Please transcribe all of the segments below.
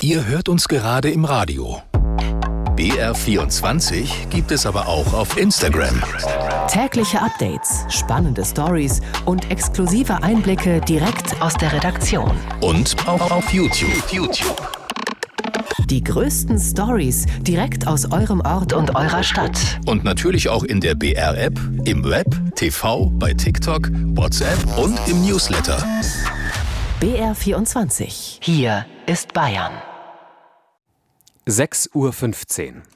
Ihr hört uns gerade im Radio. BR24 gibt es aber auch auf Instagram. Tägliche Updates, spannende Stories und exklusive Einblicke direkt aus der Redaktion. Und auch auf YouTube. Die größten Stories direkt aus eurem Ort und eurer Stadt. Und natürlich auch in der BR-App, im Web, TV, bei TikTok, WhatsApp und im Newsletter. BR24. Hier ist Bayern. 6:15 Uhr.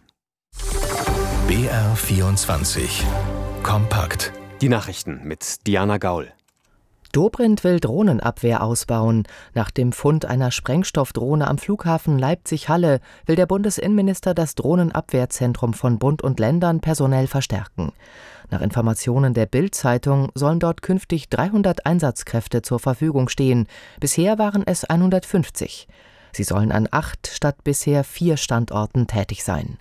BR24. Kompakt. Die Nachrichten mit Diana Gaul. Dobrindt will Drohnenabwehr ausbauen. Nach dem Fund einer Sprengstoffdrohne am Flughafen Leipzig-Halle will der Bundesinnenminister das Drohnenabwehrzentrum von Bund und Ländern personell verstärken. Nach Informationen der Bild-Zeitung sollen dort künftig 300 Einsatzkräfte zur Verfügung stehen. Bisher waren es 150. Sie sollen an 8 statt bisher 4 Standorten tätig sein.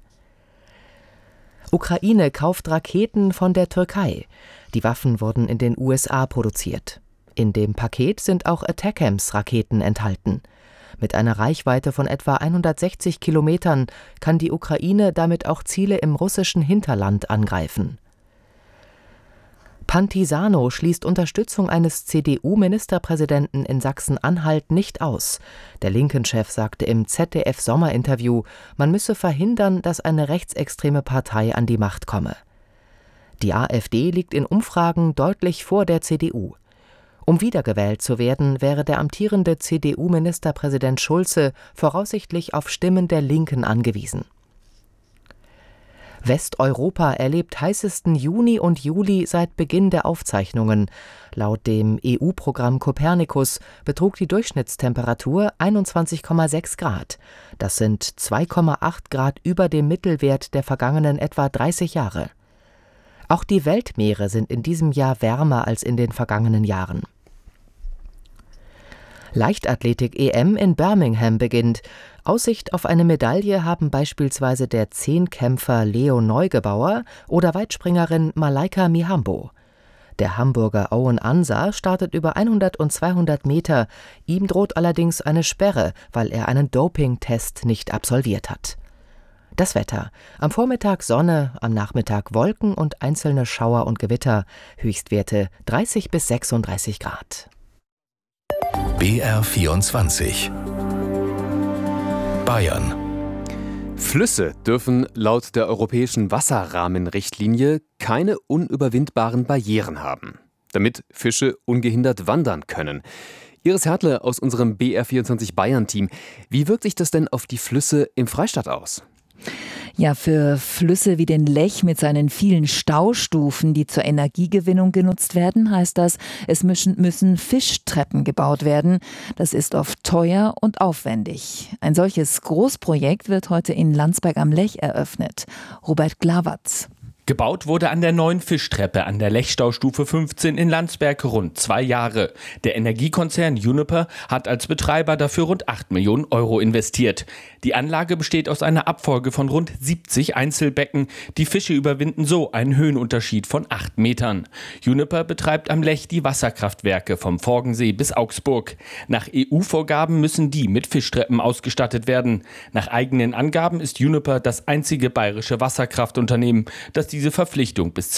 Ukraine kauft Raketen von der Türkei. Die Waffen wurden in den USA produziert. In dem Paket sind auch ATACMS-Raketen enthalten. Mit einer Reichweite von etwa 160 Kilometern kann die Ukraine damit auch Ziele im russischen Hinterland angreifen. Pantisano schließt Unterstützung eines CDU-Ministerpräsidenten in Sachsen-Anhalt nicht aus. Der Linken-Chef sagte im ZDF-Sommerinterview, man müsse verhindern, dass eine rechtsextreme Partei an die Macht komme. Die AfD liegt in Umfragen deutlich vor der CDU. Um wiedergewählt zu werden, wäre der amtierende CDU-Ministerpräsident Schulze voraussichtlich auf Stimmen der Linken angewiesen. Westeuropa erlebt heißesten Juni und Juli seit Beginn der Aufzeichnungen. Laut dem EU-Programm Copernicus betrug die Durchschnittstemperatur 21,6 Grad. Das sind 2,8 Grad über dem Mittelwert der vergangenen etwa 30 Jahre. Auch die Weltmeere sind in diesem Jahr wärmer als in den vergangenen Jahren. Leichtathletik-EM in Birmingham beginnt. Aussicht auf eine Medaille haben beispielsweise der Zehnkämpfer Leo Neugebauer oder Weitspringerin Malaika Mihambo. Der Hamburger Owen Ansah startet über 100 und 200 Meter. Ihm droht allerdings eine Sperre, weil er einen Dopingtest nicht absolviert hat. Das Wetter. Am Vormittag Sonne, am Nachmittag Wolken und einzelne Schauer und Gewitter. Höchstwerte 30 bis 36 Grad. BR24. Bayern. Flüsse dürfen laut der europäischen Wasserrahmenrichtlinie keine unüberwindbaren Barrieren haben, damit Fische ungehindert wandern können. Iris Hertle aus unserem BR24 Bayern-Team. Wie wirkt sich das denn auf die Flüsse im Freistaat aus? Ja, für Flüsse wie den Lech mit seinen vielen Staustufen, die zur Energiegewinnung genutzt werden, heißt das, es müssen Fischtreppen gebaut werden. Das ist oft teuer und aufwendig. Ein solches Großprojekt wird heute in Landsberg am Lech eröffnet. Robert Glawatz. Gebaut wurde an der neuen Fischtreppe an der Lechstaustufe 15 in Landsberg rund 2 Jahre. Der Energiekonzern Uniper hat als Betreiber dafür rund 8 Millionen Euro investiert. Die Anlage besteht aus einer Abfolge von rund 70 Einzelbecken. Die Fische überwinden so einen Höhenunterschied von 8 Metern. Uniper betreibt am Lech die Wasserkraftwerke vom Forgensee bis Augsburg. Nach EU-Vorgaben müssen die mit Fischtreppen ausgestattet werden. Nach eigenen Angaben ist Uniper das einzige bayerische Wasserkraftunternehmen, das diese Verpflichtung bis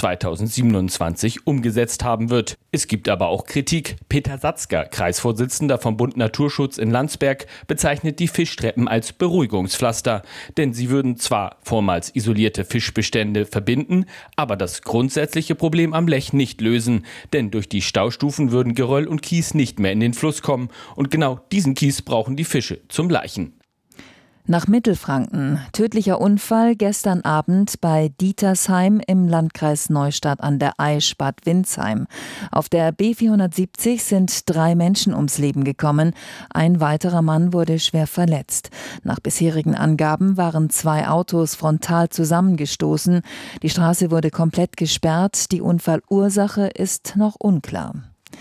2027 umgesetzt haben wird. Es gibt aber auch Kritik. Peter Satzker, Kreisvorsitzender vom Bund Naturschutz in Landsberg, bezeichnet die Fischtreppen als Beruhigungspflaster. Denn sie würden zwar vormals isolierte Fischbestände verbinden, aber das grundsätzliche Problem am Lech nicht lösen. Denn durch die Staustufen würden Geröll und Kies nicht mehr in den Fluss kommen. Und genau diesen Kies brauchen die Fische zum Laichen. Nach Mittelfranken. Tödlicher Unfall gestern Abend bei Dietersheim im Landkreis Neustadt an der Aisch Bad Windsheim. Auf der B470 sind 3 Menschen ums Leben gekommen. Ein weiterer Mann wurde schwer verletzt. Nach bisherigen Angaben waren 2 Autos frontal zusammengestoßen. Die Straße wurde komplett gesperrt. Die Unfallursache ist noch unklar.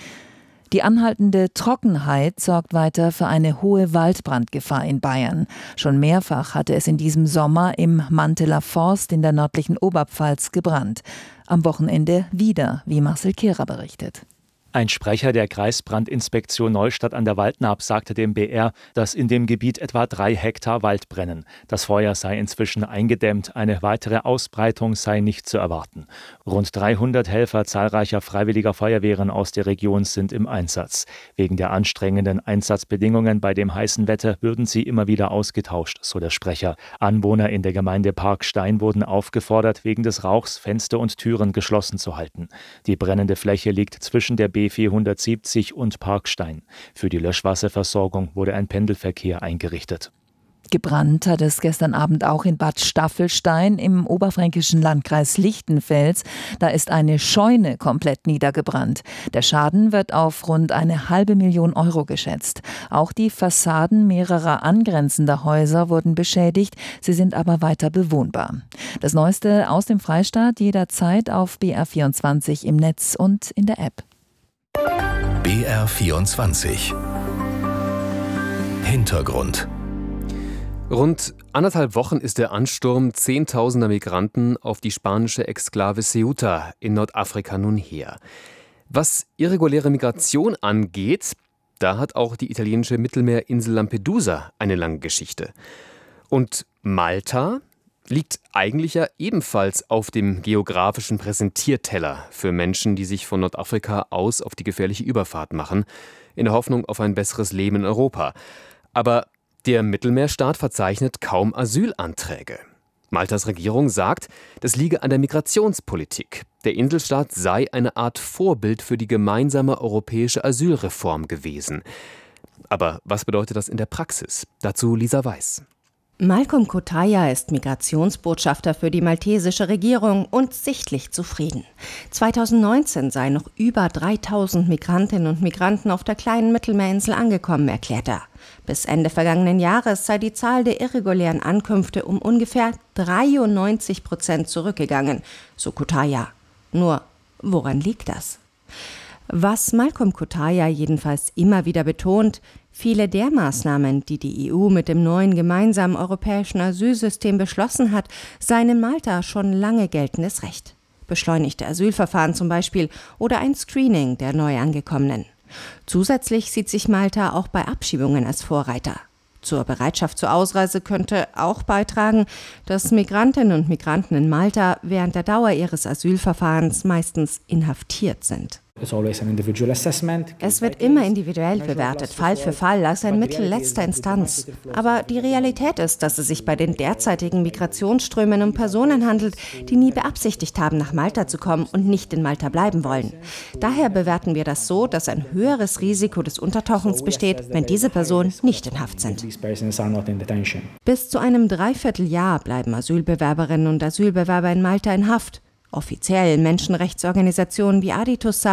Die anhaltende Trockenheit sorgt weiter für eine hohe Waldbrandgefahr in Bayern. Schon mehrfach hatte es in diesem Sommer im Manteler Forst in der nördlichen Oberpfalz gebrannt. Am Wochenende wieder, wie Marcel Kehrer berichtet. Ein Sprecher der Kreisbrandinspektion Neustadt an der Waldnaab sagte dem BR, dass in dem Gebiet etwa 3 Hektar Wald brennen. Das Feuer sei inzwischen eingedämmt, eine weitere Ausbreitung sei nicht zu erwarten. Rund 300 Helfer zahlreicher freiwilliger Feuerwehren aus der Region sind im Einsatz. Wegen der anstrengenden Einsatzbedingungen bei dem heißen Wetter würden sie immer wieder ausgetauscht, so der Sprecher. Anwohner in der Gemeinde Parkstein wurden aufgefordert, wegen des Rauchs Fenster und Türen geschlossen zu halten. Die brennende Fläche liegt zwischen der B470 und Parkstein. Für die Löschwasserversorgung wurde ein Pendelverkehr eingerichtet. Gebrannt hat es gestern Abend auch in Bad Staffelstein im oberfränkischen Landkreis Lichtenfels. Da ist eine Scheune komplett niedergebrannt. Der Schaden wird auf rund 500.000 Euro geschätzt. Auch die Fassaden mehrerer angrenzender Häuser wurden beschädigt. Sie sind aber weiter bewohnbar. Das Neueste aus dem Freistaat jederzeit auf BR24 im Netz und in der App. BR24 Hintergrund. Rund 1,5 Wochen ist der Ansturm zehntausender Migranten auf die spanische Exklave Ceuta in Nordafrika nun her. Was irreguläre Migration angeht, da hat auch die italienische Mittelmeerinsel Lampedusa eine lange Geschichte. Und Malta liegt eigentlich ja ebenfalls auf dem geografischen Präsentierteller für Menschen, die sich von Nordafrika aus auf die gefährliche Überfahrt machen, in der Hoffnung auf ein besseres Leben in Europa. Aber der Mittelmeerstaat verzeichnet kaum Asylanträge. Maltas Regierung sagt, das liege an der Migrationspolitik. Der Inselstaat sei eine Art Vorbild für die gemeinsame europäische Asylreform gewesen. Aber was bedeutet das in der Praxis? Dazu Lisa Weiß. Malcolm Cotaya ist Migrationsbotschafter für die maltesische Regierung und sichtlich zufrieden. 2019 seien noch über 3.000 Migrantinnen und Migranten auf der kleinen Mittelmeerinsel angekommen, erklärt er. Bis Ende vergangenen Jahres sei die Zahl der irregulären Ankünfte um ungefähr 93% zurückgegangen, so Cotaya. Nur, woran liegt das? Was Malcolm Cotaya jedenfalls immer wieder betont: Viele der Maßnahmen, die die EU mit dem neuen gemeinsamen europäischen Asylsystem beschlossen hat, seien in Malta schon lange geltendes Recht. Beschleunigte Asylverfahren zum Beispiel oder ein Screening der Neuangekommenen. Zusätzlich sieht sich Malta auch bei Abschiebungen als Vorreiter. Zur Bereitschaft zur Ausreise könnte auch beitragen, dass Migrantinnen und Migranten in Malta während der Dauer ihres Asylverfahrens meistens inhaftiert sind. Es wird immer individuell bewertet, Fall für Fall, als ein Mittel letzter Instanz. Aber die Realität ist, dass es sich bei den derzeitigen Migrationsströmen um Personen handelt, die nie beabsichtigt haben, nach Malta zu kommen und nicht in Malta bleiben wollen. Daher bewerten wir das so, dass ein höheres Risiko des Untertauchens besteht, wenn diese Personen nicht in Haft sind. Bis zu einem Dreivierteljahr bleiben Asylbewerberinnen und Asylbewerber in Malta in Haft. Offiziell Menschenrechtsorganisationen wie Aditus sagen,